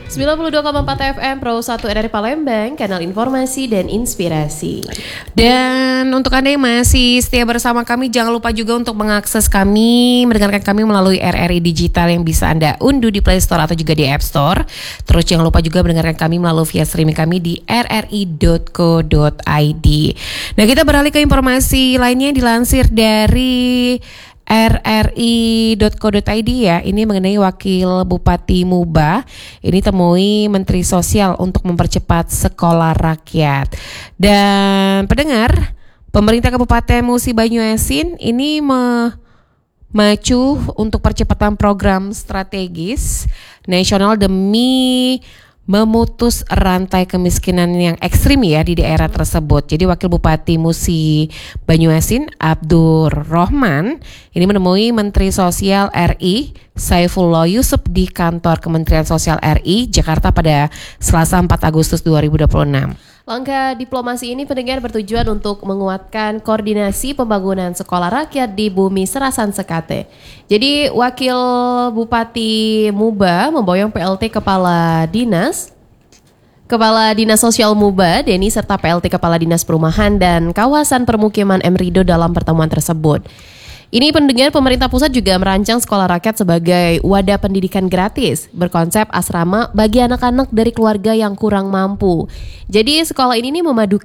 92,4 FM Pro 1 RRI Palembang, kanal informasi dan inspirasi. Dan untuk Anda yang masih setia bersama kami, jangan lupa juga untuk mengakses kami, mendengarkan kami melalui RRI Digital yang bisa Anda unduh di Play Store atau juga di App Store. Terus jangan lupa juga mendengarkan kami melalui via streaming kami di rri.co.id. Nah, kita beralih ke informasi lainnya dilansir dari rri.co.id ya. Ini mengenai Wakil Bupati Muba. Ini temui Menteri Sosial untuk mempercepat sekolah rakyat. Dan pendengar, pemerintah Kabupaten Musi Banyuasin ini memacu untuk percepatan program strategis nasional demi memutus rantai kemiskinan yang ekstrim ya di daerah tersebut. Jadi Wakil Bupati Musi Banyuasin Abdur Rohman ini menemui Menteri Sosial RI Saifullah Yusuf di kantor Kementerian Sosial RI Jakarta pada Selasa 4 Agustus 2026. Langkah diplomasi ini pendengar bertujuan untuk menguatkan koordinasi pembangunan sekolah rakyat di Bumi Serasan Sekate. Jadi Wakil Bupati Muba memboyong PLT Kepala Dinas Sosial Muba, Deni, serta PLT Kepala Dinas Perumahan dan Kawasan Permukiman M. Rido dalam pertemuan tersebut. Ini pendengar, pemerintah pusat juga merancang sekolah rakyat sebagai wadah pendidikan gratis berkonsep asrama bagi anak-anak dari keluarga yang kurang mampu. Jadi sekolah ini memadukan